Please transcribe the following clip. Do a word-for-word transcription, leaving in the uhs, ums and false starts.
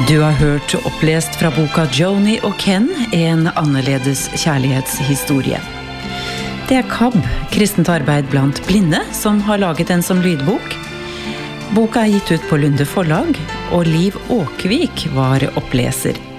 Du har hørt opplest fra boka Joni og Ken, en annerledes kjærlighetshistorie. Det er K A B, kristent arbeid blant blinde, som har laget den som lydbok. Boka er gitt ut på Lunde forlag, og Liv Åkvik var oppleser.